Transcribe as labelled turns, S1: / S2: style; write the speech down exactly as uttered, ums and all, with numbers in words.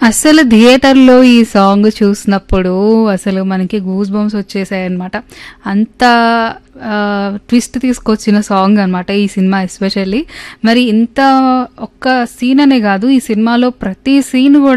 S1: అసలు థియేటర్‌లో ఈ సాంగ్ చూసినప్పుడు అసలు మనకి గూస్ బంప్స్ వచ్చేసాయన్నమాట. అంత ఆహ్, ట్విస్ట్ తీసుకొచ్చిన సాంగ్ అనమాట ఈ సినిమా ఎస్పెషల్లీ. మరి ఇంత ఒక్క సీన్ అనే కాదు, ఈ సినిమాలో ప్రతి సీన్ కూడా